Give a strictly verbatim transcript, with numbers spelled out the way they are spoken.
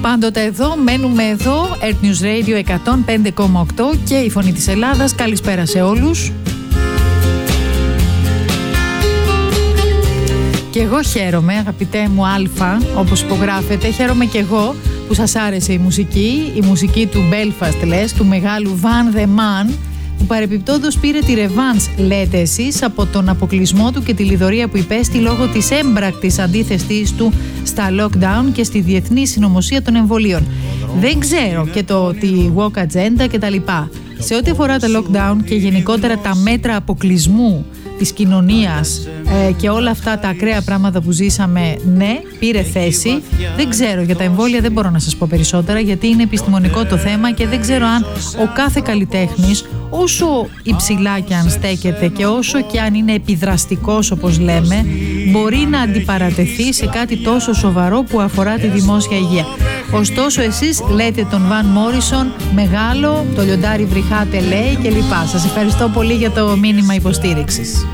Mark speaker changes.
Speaker 1: Πάντοτε εδώ, μένουμε εδώ. Earth News Radio εκατόν πέντε κόμμα οκτώ και η Φωνή της Ελλάδας. Καλησπέρα σε όλους. Και εγώ χαίρομαι, αγαπητέ μου Αλφα, όπως υπογράφεται, χαίρομαι και εγώ που σας άρεσε η μουσική, η μουσική του Belfast, λες, του μεγάλου Van The Man, που παρεπιπτόντως πήρε τη ρεβάνς, λέτε εσείς, από τον αποκλεισμό του και τη λιδωρία που υπέστη λόγω της έμπρακτης αντίθεσης του στα lockdown και στη διεθνή συνωμοσία των εμβολίων. Δεν ξέρω και το τη walk agenda και τα λοιπά. Σε ό,τι αφορά τα lockdown και γενικότερα τα μέτρα αποκλεισμού της κοινωνίας ε, και όλα αυτά τα ακραία πράγματα που ζήσαμε, ναι, πήρε θέση. Δεν ξέρω, για τα εμβόλια δεν μπορώ να σας πω περισσότερα, γιατί είναι επιστημονικό το θέμα και δεν ξέρω αν ο κάθε καλλιτέχνης, όσο υψηλά και αν στέκεται και όσο και αν είναι επιδραστικός όπως λέμε, μπορεί να αντιπαρατεθεί σε κάτι τόσο σοβαρό που αφορά τη δημόσια υγεία. Ωστόσο εσείς λέτε τον Βαν Μόρισον μεγάλο, το λιοντάρι βρυχάτε λέει κλπ. Σας ευχαριστώ πολύ για το μήνυμα υποστήριξης.